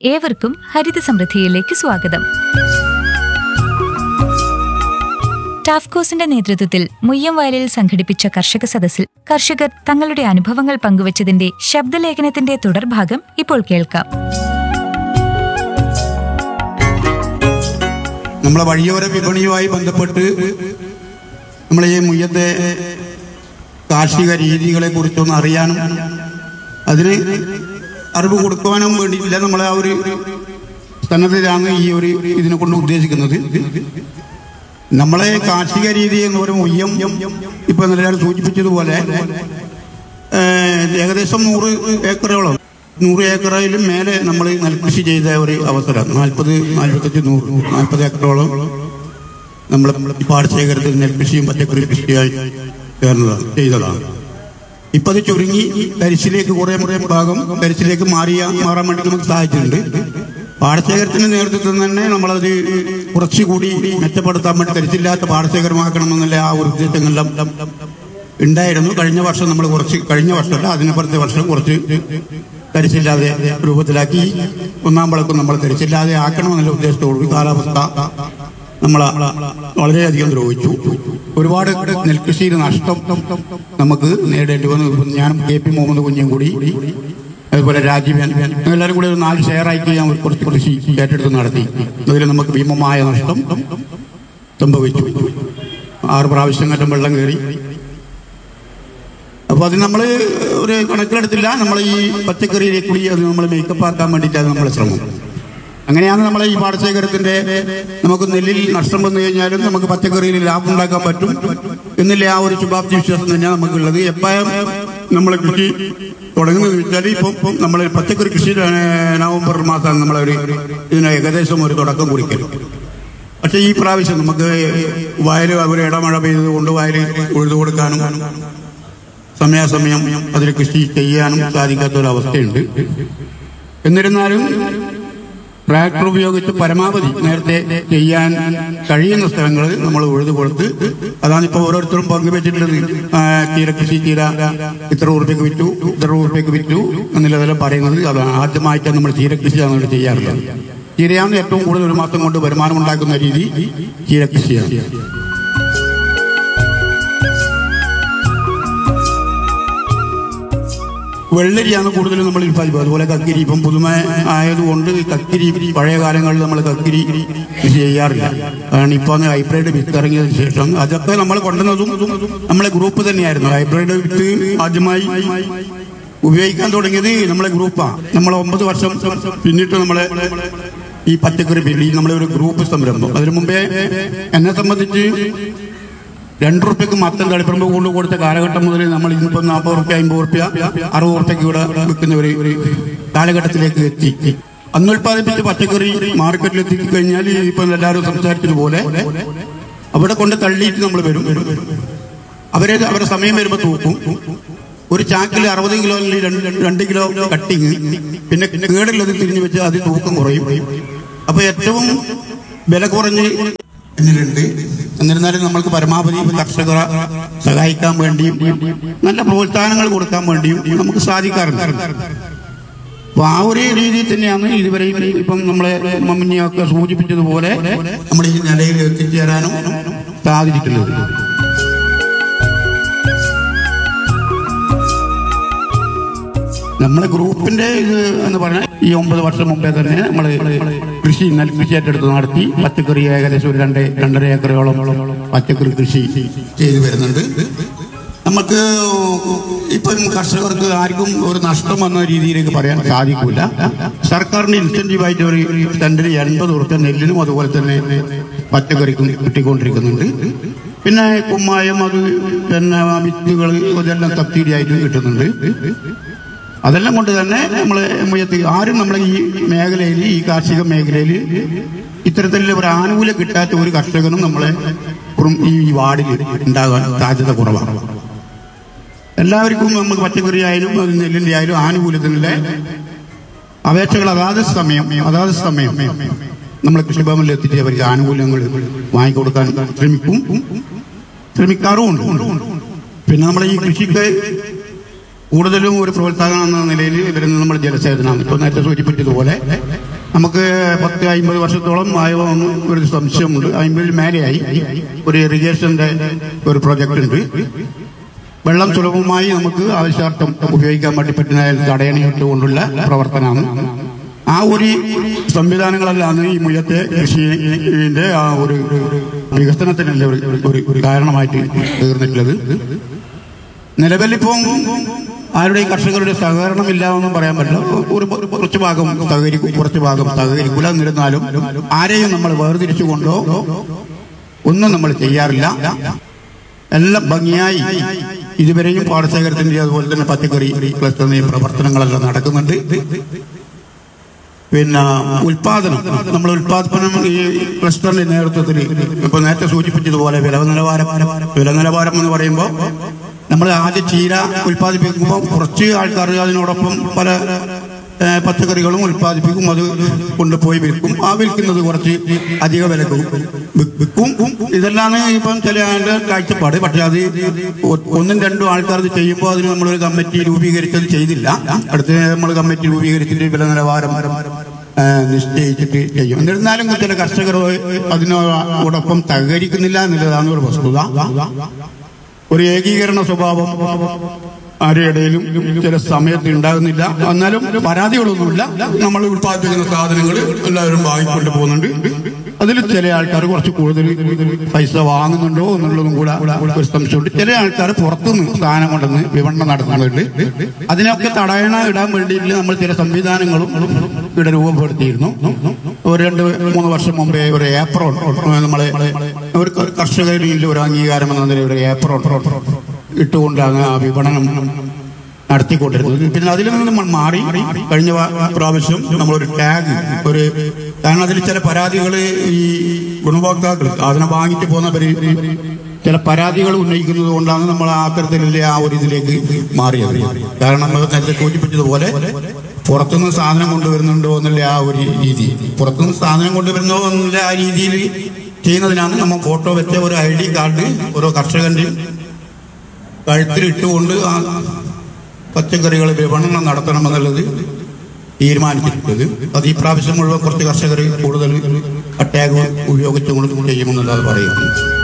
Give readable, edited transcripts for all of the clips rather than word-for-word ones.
ഏവർക്കും ഹരിത സമൃദ്ധിയിലേക്ക് സ്വാഗതം. ടാഫ്കോസിന്റെ നേതൃത്വത്തിൽ മുയ്യംവയലിൽ സംഘടിപ്പിച്ച കർഷക സദസ്സിൽ കർഷകർ തങ്ങളുടെ അനുഭവങ്ങൾ പങ്കുവച്ചതിന്റെ ശബ്ദലേഖനത്തിന്റെ തുടർഭാഗം ഇപ്പോൾ കേൾക്കാം. നമ്മളെ വഴിയോര വിപണിയുമായി ബന്ധപ്പെട്ട് നമ്മളെ ഈ മുയ്യത്തെ കാർഷിക രീതികളെ കുറിച്ചൊന്ന് അറിയാനും അതിന് അറിവ് കൊടുക്കുവാനും വേണ്ടിയില്ല നമ്മളെ ആ ഒരു സന്നദ്ധതയാണ് ഈ ഒരു ഇതിനെ കൊണ്ട് ഉദ്ദേശിക്കുന്നത്. നമ്മളെ കാർഷിക രീതി എന്ന് പറയുമ്പോൾ മുയ്യം ഇപ്പൊ എല്ലാവരും സൂചിപ്പിച്ചതുപോലെ ഏകദേശം 100 ഏക്കറോളം 100 ഏക്കറിലും മേലെ നമ്മൾ നെൽകൃഷി ചെയ്ത ഒരു അവസരം 40, 45, 100, 40 ഏക്കറോളം നമ്മൾ പാടശേഖരത്തിൽ നെൽകൃഷിയും പച്ചക്കറി കൃഷിയായി ചെയ്തതാണ്. ഇപ്പൊ അത് ചുരുങ്ങി തരിശിലേക്ക് കുറെ ഭാഗം തരിശിലേക്ക് മാറാൻ വേണ്ടി നമുക്ക് സാധിച്ചിട്ടുണ്ട്. പാടശേഖരത്തിന്റെ നേതൃത്വത്തിൽ തന്നെ നമ്മളത് കുറച്ചുകൂടി മെച്ചപ്പെടുത്താൻ വേണ്ടി തരിച്ചില്ലാത്ത പാടശേഖരമാക്കണമെന്നുള്ള ആ ഒരു ഉദ്ദേശങ്ങളെല്ലാം ഉണ്ടായിരുന്നു. കഴിഞ്ഞ വർഷം നമ്മൾ കഴിഞ്ഞ വർഷമല്ല അതിനപ്പുറത്തെ വർഷം കുറച്ച് തരിച്ചില്ലാതെ രൂപത്തിലാക്കി. ഒന്നാം വിളക്കും നമ്മൾ തരിച്ചില്ലാതെ ആക്കണമെന്നുള്ള ഉദ്ദേശത്തോടുകൂടി കാലാവസ്ഥ നമ്മളെ വളരെയധികം ദ്രോഹിച്ചു. ഒരുപാട് നെൽകൃഷിയിൽ നഷ്ടം നമുക്ക് നേടേണ്ടി വന്നു. ഞാൻ KP മുഹമ്മദ് കുഞ്ഞും കൂടി അതുപോലെ രാജീവ് എല്ലാവരും കൂടി ഒരു 4 ഷെയറായിട്ട് ഞാൻ കുറച്ച് കൃഷി ഏറ്റെടുത്ത് നടത്തി. അതിൽ നമുക്ക് ഭീമമായ നഷ്ടം സംഭവിച്ചു. 6 പ്രാവശ്യം കറ്റം വെള്ളം കയറി. അപ്പൊ അത് നമ്മൾ ഒരു കണക്കിലെടുത്തില്ല. നമ്മൾ ഈ പച്ചക്കറിയിലേക്ക് കൂടി അത് നമ്മൾ മേക്കപ്പ് ആക്കാൻ വേണ്ടിയിട്ടാണ് നമ്മളെ ശ്രമം. അങ്ങനെയാണ് നമ്മളെ ഈ പാടശേഖരത്തിന്റെ നമുക്ക് നെല്ലിൽ നഷ്ടം വന്നു കഴിഞ്ഞാലും നമുക്ക് പച്ചക്കറിയിൽ ലാഭം ഉണ്ടാക്കാൻ പറ്റും എന്നില്ല ആ ഒരു ശുഭാപ്തി വിശ്വാസം തന്നെയാണ് നമുക്കുള്ളത്. എപ്പോഴും നമ്മൾ കൃഷി തുടങ്ങുന്നത് വെച്ചാൽ ഇപ്പം നമ്മൾ പച്ചക്കറി കൃഷി നവംബർ മാസമാണ് നമ്മളൊരു ഇതിന് ഏകദേശം ഒരു തുടക്കം കുറിക്കൽ. പക്ഷെ ഈ പ്രാവശ്യം നമുക്ക് വയൽ ഒരു ഇടമഴ പെയ്തത് കൊണ്ട് വയൽ ഉഴുതു കൊടുക്കാനും സമയാസമയം അതിൽ കൃഷി ചെയ്യാനും സാധിക്കാത്തൊരവസ്ഥയുണ്ട്. എന്നിരുന്നാലും ട്രാക്ടർ ഉപയോഗിച്ച് പരമാവധി നേരത്തെ ചെയ്യാൻ കഴിയുന്ന സ്ഥലങ്ങൾ നമ്മൾ ഉഴുതു കൊടുത്ത് അതാണ് ഇപ്പോൾ ഓരോരുത്തരും പങ്കുവെച്ചിട്ടുള്ളത്. ചീരകൃഷി ചീര ഇത്ര രൂപയ്ക്ക് വിറ്റു എന്നുള്ളതെല്ലാം പറയുന്നത് അതാണ്. ആദ്യമായിട്ട് നമ്മൾ ചീരകൃഷിയാണ് നമ്മൾ ചെയ്യാറുള്ളത്. ചീരയാണ് ഏറ്റവും കൂടുതൽ ഒരു മാസം കൊണ്ട് വരുമാനം ഉണ്ടാക്കുന്ന രീതി ചീരകൃഷിയാണ്. വെള്ളരിയാണ് കൂടുതലും നമ്മൾ ഉൽപ്പാദിപ്പിക്കുക. അതുപോലെ കക്കിരി ഇപ്പം പുതുമ ആയതുകൊണ്ട് കക്കിരി പഴയ കാലങ്ങളിൽ നമ്മൾ കക്കിരി കൃഷി ചെയ്യാറില്ല. കാരണം ഇപ്പോൾ ഹൈബ്രിഡ് വിത്ത് ഇറങ്ങിയതിനു ശേഷം അതൊക്കെ നമ്മൾ കൊണ്ടുവന്നതും നമ്മളെ ഗ്രൂപ്പ് തന്നെയായിരുന്നു. ഹൈബ്രിഡ് വിത്ത് ആദ്യമായി ഉപയോഗിക്കാൻ തുടങ്ങിയത് നമ്മളെ ഗ്രൂപ്പാണ്. നമ്മൾ 9 വർഷം പിന്നിട്ട് നമ്മളെ ഈ പച്ചക്കറി ബില്ലിൽ നമ്മളെ ഒരു ഗ്രൂപ്പ് സംരംഭം. അതിനു മുമ്പേ എന്നെ സംബന്ധിച്ച് 2 രൂപയ്ക്ക് മത്തം തളിപ്പറമ്പ് കൊണ്ട് കൊടുത്ത കാലഘട്ടം മുതൽ നമ്മൾ ഇന്നിപ്പോൾ 40 രൂപ, 50 രൂപ, 60 രൂപയ്ക്ക് ഇവിടെ വിൽക്കുന്ന ഒരു കാലഘട്ടത്തിലേക്ക് എത്തി. അന്ന് ഉൽപ്പാദിപ്പിച്ച പച്ചക്കറി മാർക്കറ്റിൽ എത്തിക്കഴിഞ്ഞാൽ ഇപ്പൊ എല്ലാവരും സംസാരിച്ചതുപോലെ അവിടെ കൊണ്ട് തള്ളിയിട്ട് നമ്മൾ വരും. അവരുടെ സമയം വരുമ്പോൾ തൂക്കും. ഒരു ചാക്കിൽ 60 കിലോ അല്ലെങ്കിൽ 2 കിലോ കട്ടിങ്, പിന്നെ കേടുള്ളത് തിരിഞ്ഞു വെച്ച് അത് തൂക്കം കുറയും. അപ്പൊ ഏറ്റവും വില കുറഞ്ഞ് എന്നിലുണ്ട്. എന്നിരുന്നാലും നമ്മൾക്ക് പരമാവധി കർഷകരെ സഹായിക്കാൻ വേണ്ടിയും നല്ല പ്രോത്സാഹനങ്ങൾ കൊടുക്കാൻ വേണ്ടിയും നമുക്ക് സാധിക്കാറുണ്ട്. അപ്പൊ ആ ഒരു രീതിയിൽ തന്നെയാണ് ഇതുവരെ ഇപ്പം നമ്മളെ മമ്മിനിയൊക്കെ സൂചിപ്പിച്ചതുപോലെ നമ്മൾ ഈ നിലയിൽ എത്തിച്ചേരാനും സാധിച്ചിട്ടുള്ളത്. നമ്മളെ ഗ്രൂപ്പിന്റെ ഇത് എന്ന് പറഞ്ഞാൽ ഈ 9 വർഷം മുമ്പേ തന്നെ നമ്മൾ നെൽകൃഷി ഏറ്റെടുത്ത് നടത്തി. പച്ചക്കറി ഏകദേശം ഒരു 2-2.5 ഏക്കറോളം പച്ചക്കറി കൃഷി ചെയ്തു വരുന്നുണ്ട്. നമുക്ക് ഇപ്പം കർഷകർക്ക് ആർക്കും ഒരു നഷ്ടം വന്ന രീതിയിലേക്ക് പറയാൻ സാധിക്കില്ല. സർക്കാരിന്റെ ഇൻസെന്റീവായിട്ട് ഒരു സെന്റിന് 80 രൂപ നെല്ലിനും അതുപോലെ തന്നെ പച്ചക്കറിക്കും കിട്ടിക്കൊണ്ടിരിക്കുന്നുണ്ട്. പിന്നെ കുമ്മായം അത് പിന്നെ വിത്തുകൾ ഇതെല്ലാം സബ്സിഡിയായിട്ടും കിട്ടുന്നുണ്ട്. അതെല്ലാം കൊണ്ട് തന്നെ നമ്മളെ ആരും നമ്മളെ ഈ മേഖലയിൽ ഈ കാർഷിക മേഖലയിൽ ഇത്തരത്തിലുള്ള ഒരു ആനുകൂല്യം കിട്ടാത്ത ഒരു കർഷകനും നമ്മളെ ഈ വാർഡിൽ ഉണ്ടാകാൻ സാധ്യത കുറവാണ്. എല്ലാവർക്കും നമുക്ക് പച്ചക്കറി ആയാലും നെല്ലിന്റെ ആയാലും ആനുകൂല്യത്തിനുള്ള അപേക്ഷകൾ അതാത് സമയം നമ്മളെ കൃഷിഭവനിൽ എത്തിച്ച് അവർക്ക് ആനുകൂല്യങ്ങൾ വാങ്ങിക്കൊടുക്കാൻ ശ്രമിക്കാറുമുണ്ട്. പിന്നെ നമ്മളെ ഈ കൃഷിക്ക് കൂടുതലും ഒരു പ്രോത്സാഹനം എന്ന നിലയിൽ വരുന്നത് നമ്മൾ ജലസേചനമാണ്. ഇപ്പോൾ നേരത്തെ സൂചിപ്പിച്ചതുപോലെ നമുക്ക് 10-50 വർഷത്തോളം ആയോ എന്ന് ഒരു സംശയമുണ്ട്. 50 മേലെയായി. ഒരു ഇറിഗേഷന്റെ ഒരു പ്രൊജക്ട് ഉണ്ട്. വെള്ളം സുലഭമായി നമുക്ക് ആവശ്യാർത്ഥം ഉപയോഗിക്കാൻ വേണ്ടി പറ്റുന്ന തടയണയിട്ടുകൊണ്ടുള്ള പ്രവർത്തനമാണ്. ആ ഒരു സംവിധാനങ്ങളെല്ലാം ഈ മുയത്തെ കൃഷിന്റെ ആ ഒരു വികസനത്തിനല്ലേ ഒരു കാരണമായിട്ട് തീർന്നിട്ടുള്ളത്. നിലവിലിപ്പം ആരുടെ കർഷകരുടെ സഹകരണമില്ല എന്നും പറയാൻ പറ്റില്ല. കുറച്ച് ഭാഗം സഹകരിക്കും, കുറച്ച് ഭാഗം സഹകരിക്കില്ല. എന്നിരുന്നാലും ആരെയും നമ്മൾ വേർതിരിച്ചുകൊണ്ടോ ഒന്നും നമ്മൾ ചെയ്യാറില്ല. എല്ലാം ഭംഗിയായി ഇതുവരെയും പാടശേഖരത്തിന്റെ അതുപോലെ തന്നെ പച്ചക്കറി ക്ലസ്റ്ററിന്റെയും പ്രവർത്തനങ്ങളെല്ലാം നടക്കുന്നുണ്ട്. പിന്നെ ഉൽപാദനം, നമ്മൾ ഉൽപാദനം ഈ ക്ലസ്റ്ററിന്റെ നേതൃത്വത്തിൽ ഇപ്പൊ നേരത്തെ സൂചിപ്പിച്ചതുപോലെ വില നിലവാരം എന്ന് പറയുമ്പോൾ നമ്മൾ ആദ്യം ചീര ഉൽപ്പാദിപ്പിക്കുമ്പോൾ കുറച്ച് ആൾക്കാർ അതിനോടൊപ്പം പല പച്ചക്കറികളും ഉൽപ്പാദിപ്പിക്കും. അത് കൊണ്ടുപോയി വിൽക്കും. ആ വിൽക്കുന്നത് കുറച്ച് അധിക വിലക്കും വിൽക്കും. ഇതെല്ലാം ഇപ്പം ചില ആളുടെ കാഴ്ചപ്പാട്. പക്ഷെ അത് 1-2 ആൾക്കാർ ഇത് ചെയ്യുമ്പോൾ അതിന് നമ്മളൊരു കമ്മിറ്റി രൂപീകരിച്ചത് ചെയ്തില്ല. അടുത്ത് നമ്മൾ കമ്മിറ്റി രൂപീകരിച്ചിട്ട് വില നിലവാരം നിശ്ചയിച്ചിട്ട് ചെയ്യും. എന്നിരുന്നാലും ചില കർഷകർ അതിനോടൊപ്പം സഹകരിക്കുന്നില്ല എന്നുള്ളതാണ് ഒരു വസ്തുത. ഒരു ഏകീകരണ സ്വഭാവം ആരുടെയിടയിലും ചില സമയത്ത് ഉണ്ടാകുന്നില്ല. എന്നാലും പരാതികളൊന്നുമില്ല. നമ്മൾ ഉൽപ്പാദിപ്പിക്കുന്ന സാധനങ്ങൾ എല്ലാവരും വാങ്ങിക്കൊണ്ട് പോകുന്നുണ്ട്. അതിൽ ചില ആൾക്കാർ കുറച്ച് കൂടുതൽ പൈസ വാങ്ങുന്നുണ്ടോ എന്നുള്ളതും കൂടെ ഒരു സംശയമുണ്ട്. ചില ആൾക്കാർ പുറത്തുനിന്ന് സാധനം കൊണ്ടുവന്ന് വിപണനം നടത്തുന്നുണ്ട്. അതിനൊക്കെ തടയണ ഇടാൻ വേണ്ടിയിട്ട് നമ്മൾ ചില സംവിധാനങ്ങളും ഇവിടെ രൂപപ്പെടുത്തിയിരുന്നു. ഒരു 2-3 വർഷം മുമ്പേ ഒരു ഏപ്രോൺ, നമ്മളെ ഒരു കർഷകരിൽ ഒരു അംഗീകാരം എന്ന നിലയിൽ ഒരു ഏപ്രോൺ ഇട്ടുകൊണ്ടാണ് ആ വിപണനം നടത്തിക്കൊണ്ടിരുന്നത്. പിന്നെ അതിൽ നിന്ന് നമ്മൾ മാറി കഴിഞ്ഞ പ്രാവശ്യം നമ്മളൊരു ടാഗ് കാരണം അതിൽ ചില പരാതികൾ ഈ ഗുണഭോക്താക്കൾ സാധനം വാങ്ങിട്ട് പോകുന്നവര് ചില പരാതികൾ ഉന്നയിക്കുന്നത് കൊണ്ടാണ് നമ്മൾ ആ തരത്തിലുള്ള ആ ഒരു ഇതിലേക്ക് മാറിയത്. കാരണം നേരത്തെ സൂചിപ്പിച്ചതുപോലെ പുറത്തുനിന്ന് സാധനം കൊണ്ടുവരുന്നുണ്ടോ എന്നുള്ള ആ ഒരു രീതി, പുറത്തുനിന്ന് സാധനം കൊണ്ടുവരുന്നോ എന്നുള്ള ആ രീതിയിൽ ചെയ്യുന്നതിനാണ് നമ്മൾ ഫോട്ടോ വെച്ച ഒരു ID കാർഡ് ഓരോ കർഷകന്റെയും കഴുത്തിലിട്ടുകൊണ്ട് ആ പച്ചക്കറികൾ വിപണനം നടത്തണമെന്നുള്ളത് തീരുമാനിച്ചിട്ടുള്ളത്. അത് ഈ പ്രാവശ്യം മുഴുവൻ കുറച്ച് കർഷകർ കൂടുതൽ ടാഗ് ഉപയോഗിച്ചുകൊണ്ട് ചെയ്യുമെന്നുള്ളത് പറയുന്നു.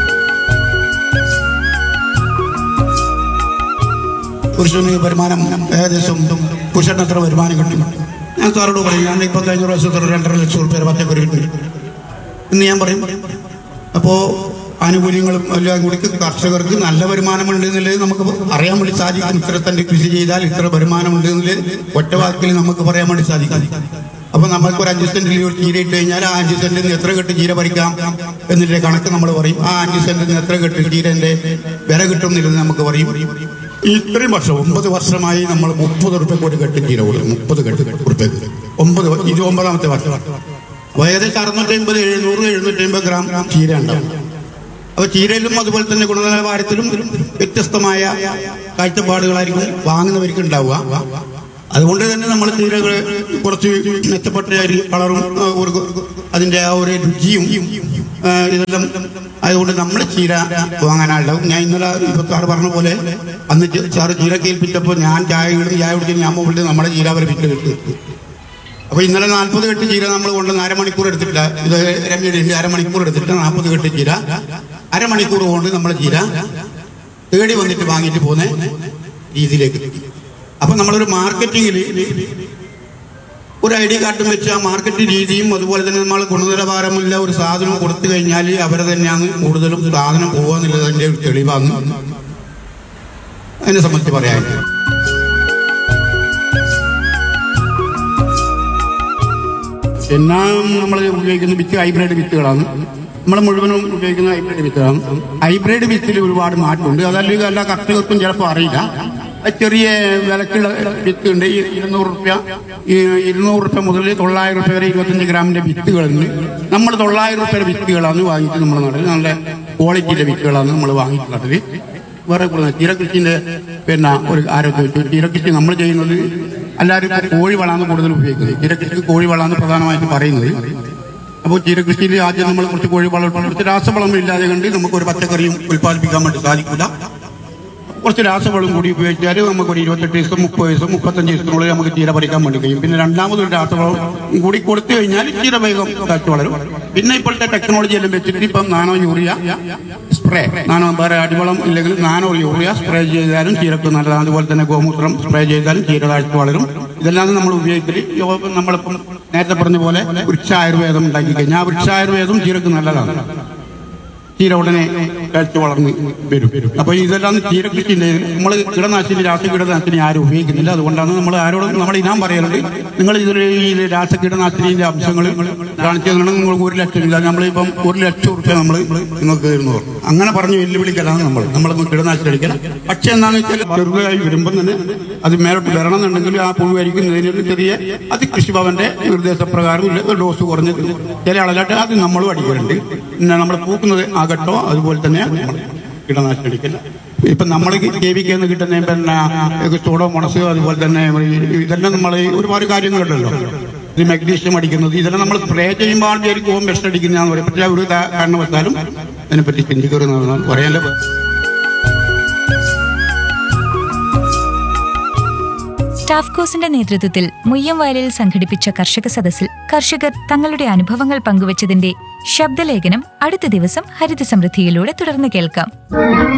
പുരുഷന് വരുമാനം ഏകദേശം പുരുഷന് എത്ര വരുമാനം കിട്ടും? ഞാൻ സാറോട് പറയും, ഞാൻ ഇപ്പം കഴിഞ്ഞ പ്രാവശ്യം 2.5 ലക്ഷം രൂപ പച്ചക്കറി കിട്ടി എന്ന് ഞാൻ പറയും. അപ്പോ ആനുകൂല്യങ്ങളും എല്ലാം കൂടി കർഷകർക്ക് നല്ല വരുമാനമുണ്ട് എന്നുള്ളത് നമുക്ക് അറിയാൻ വേണ്ടി സാധിക്കും. ഇത്ര തന്നെ കൃഷി ചെയ്താൽ ഇത്ര വരുമാനമുണ്ട് എന്നുള്ളത് ഒറ്റ വാക്കിൽ നമുക്ക് പറയാൻ വേണ്ടി സാധിക്കും. അപ്പൊ നമ്മൾക്ക് ഒരു 5 സെന്റിൽ ഒരു ചീര ഇട്ട് കഴിഞ്ഞാൽ ആ 5 സെന്റിൽ നിന്ന് എത്ര കെട്ട് ചീര പറിക്കാം എന്നുള്ള കണക്ക് നമ്മൾ പറയും. ആ 5 സെന്റിൽ നിന്ന് എത്ര കെട്ട് ചീരന്റെ വില കിട്ടുന്നില്ലെന്ന് നമുക്ക് പറയും. ഇത്രയും വർഷം 9 വർഷമായി നമ്മൾ 30 റുപ്യക്ക് ഒരു കെട്ട് ചീര കൊടുക്കും. 30 കെട്ട് റുപ്യക്ക് 9ാമത്തെ വർഷം. അപ്പൊ ഏകദേശം 650, 700, 750 ഗ്രാം ചീര ഉണ്ടാവും. അപ്പൊ ചീരയിലും അതുപോലെ തന്നെ ഗുണനിലവാരത്തിലും വ്യത്യസ്തമായ കാഴ്ചപ്പാടുകളായിരിക്കും വാങ്ങുന്നവർക്ക് ഉണ്ടാവുക. അതുകൊണ്ട് തന്നെ നമ്മൾ ചീരകൾ കുറച്ച് മെച്ചപ്പെട്ട കളറും അതിന്റെ ആ ഒരു രുചിയും ഇതെല്ലാം അതുകൊണ്ട് നമ്മൾ ചീര വാങ്ങാനുണ്ടാവും. ഞാൻ ഇന്നലെ സാറ് പറഞ്ഞ പോലെ അന്ന് സാറ് ചീര കേൾപ്പിച്ചപ്പോൾ ഞാൻ ചായ കുടിച്ച് ഞാൻ പോയിട്ട് നമ്മുടെ ചീര വരെ വിറ്റ് കിട്ടും. അപ്പൊ ഇന്നലെ 40 കെട്ട് ചീര നമ്മൾ കൊണ്ടുവന്ന് 1/2 മണിക്കൂർ എടുത്തിട്ടില്ല. ഇത് രമ്യയുടെ 1/2 മണിക്കൂർ എടുത്തിട്ട് 40 കെട്ട് ചീര 1/2 മണിക്കൂർ കൊണ്ട് നമ്മൾ ചീര തേടി വന്നിട്ട് വാങ്ങിയിട്ട് പോകുന്ന രീതിയിലേക്ക്. അപ്പൊ നമ്മളൊരു മാർക്കറ്റിങ്ങിൽ ഒരു ID കാർഡും വെച്ച് ആ മാർക്കറ്റ് രീതിയും അതുപോലെ തന്നെ നമ്മൾ ഗുണനിലവാരമില്ല ഒരു സാധനം കൊടുത്തു കഴിഞ്ഞാൽ അവരെ തന്നെയാണ് കൂടുതലും സാധനം പോകുക എന്നുള്ളതിന്റെ ഒരു തെളിവാണ് അതിനെ സംബന്ധിച്ച് പറയാൻ. പിന്നെ നമ്മൾ ഉപയോഗിക്കുന്ന വിത്ത് ഹൈബ്രിഡ് വിത്തുകളാണ്. നമ്മൾ മുഴുവനും ഉപയോഗിക്കുന്ന ഹൈബ്രിഡ് വിത്തുകളാണ്. ഹൈബ്രിഡ് വിത്തിൽ ഒരുപാട് മാറ്റമുണ്ട്. അതല്ലെങ്കിൽ എല്ലാ കർഷകർക്കും ചിലപ്പോൾ അറിയില്ല. ചെറിയ വിലക്കുള്ള വിത്ത് ഉണ്ട്. 200 രൂപ മുതൽ 900 രൂപ വരെ 25 ഗ്രാമിന്റെ വിത്തുകളുണ്ട്. നമ്മൾ 900 രൂപയുടെ വിത്തുകളാണ് വാങ്ങിയിട്ട് നമ്മൾ നടുന്നത്. നല്ല ക്വാളിറ്റിയിലെ വിത്തുകളാണ് നമ്മൾ വാങ്ങിയിട്ട് നടുന്നത്. വേറെ കൂടുതൽ ചീരകൃഷിന്റെ പിന്നെ ഒരു ആരോഗ്യം, ചീരകൃഷി നമ്മൾ ചെയ്യുന്നത് എല്ലാവരും കോഴിവളമാണ് കൂടുതൽ ഉപയോഗിക്കുന്നത്. ചീരകൃഷിക്ക് കോഴിവളമാണ് പ്രധാനമായിട്ട് പറയുന്നത്. അപ്പോൾ ചീരകൃഷിയിൽ ആദ്യം നമ്മൾ കുറച്ച് കോഴിവളം, കുറച്ച് രാസവളം ഇല്ലാതെ കണ്ട് നമുക്കൊരു പച്ചക്കറിയും ഉൽപ്പാദിപ്പിക്കാൻ വേണ്ടി സാധിക്കില്ല. കുറച്ച് രാസവളം കൂടി ഉപയോഗിച്ചാൽ നമുക്ക് ഒരു 28 ദിവസം 30 ദിവസം 35 ദിവസത്തിനുള്ളിൽ നമുക്ക് ചീര പറിക്കാൻ വേണ്ടി കഴിയും. പിന്നെ രണ്ടാമതൊരു രാസവളം കൂടി കൊടുത്തു കഴിഞ്ഞാൽ ചീര വേഗം കാച്ചു വളരും. പിന്നെ ഇപ്പോഴത്തെ ടെക്നോളജി എല്ലാം വെച്ചിട്ട് ഇപ്പം നാനോ യൂറിയ സ്പ്രേ, വേറെ അടിവളം ഇല്ലെങ്കിൽ നാനോ യൂറിയ സ്പ്രേ ചെയ്താലും ചീരക്ക് നല്ലതാണ്. അതുപോലെ തന്നെ ഗോമൂത്രം സ്പ്രേ ചെയ്താലും ചീര കാഴ്ച വളരും. ഇതെല്ലാം നമ്മൾ ഉപയോഗിക്കൽ നമ്മളിപ്പം നേരത്തെ പറഞ്ഞ പോലെ വൃക്ഷായുർവേദം ഉണ്ടാക്കി കഴിഞ്ഞാൽ ആ വൃക്ഷായുർവേദം ചീരക്ക് നല്ലതാണ്. ചീര ഉടനെ കാഴ്ച വളർന്ന് വരും. അപ്പൊ ഇതെല്ലാം ചീര കൃഷിന്റെ നമ്മൾ കീടനാശിനി രാസകീടനാശിനി ആരും ഉപയോഗിക്കുന്നില്ല. അതുകൊണ്ടാണ് നമ്മൾ ആരോടും നമ്മൾ ഇനാം പറയലുണ്ട്, നിങ്ങൾ ഇതിൽ ഈ രാസകീടനാശിനിന്റെ അംശങ്ങൾ കാണിച്ചതാണ് നിങ്ങൾക്ക് 1 ലക്ഷം ഇല്ല, നമ്മളിപ്പം 1 ലക്ഷം റുപ്യ നമ്മൾ നിങ്ങൾക്ക് തരുന്നു. അങ്ങനെ പറഞ്ഞ് വെല്ലുവിളിക്കലാണ് നമ്മൾ കീടനാശിനി അടിക്കണം. പക്ഷെ എന്താണെന്ന് വെച്ചാൽ ചെറുതായി വരുമ്പോൾ തന്നെ അത് മേലോട്ട് വരണമെന്നുണ്ടെങ്കിൽ ആ പുഴുവരിക്കുന്നതിന് ചെറിയ അത് കൃഷിഭവന്റെ നിർദ്ദേശപ്രകാരം ഡോസ് കുറഞ്ഞത് ചില ആളല്ലാട്ട് അത് നമ്മളും അടിക്കലുണ്ട്. പിന്നെ നമ്മൾ പൂക്കുന്നത് ആകട്ടോ അതുപോലെ തന്നെ കീടനാശിനി അടിക്കില്ല. ഇപ്പൊ നമ്മൾ ജൈവിക കിട്ടുന്ന പിന്നെ സൂഡോമോണസ് അതുപോലെ തന്നെ ഇതെല്ലാം നമ്മൾ ഒരുപാട് കാര്യങ്ങളുണ്ടല്ലോ. ഇത് മഗ്നീഷ്യം അടിക്കുന്നത് ഇതെല്ലാം നമ്മൾ സ്പ്രേ ചെയ്യുമ്പോൾ ആൾക്കാർക്ക് ബെസ്റ്റ് അടിക്കുന്നതാണെന്ന് പറയും. പക്ഷേ ഒരു കാരണവശാലും അതിനെപ്പറ്റി ചിന്തിക്കരുതെന്നാണ് പറയാൻ. ടാഫ്കോസിന്റെ നേതൃത്വത്തിൽ മുയ്യംവയലിൽ സംഘടിപ്പിച്ച കർഷക സദസ്സിൽ കർഷകർ തങ്ങളുടെ അനുഭവങ്ങൾ പങ്കുവച്ചതിന്റെ ശബ്ദലേഖനം അടുത്ത ദിവസം ഹരിത സമൃദ്ധിയിലൂടെ തുടർന്ന് കേൾക്കാം.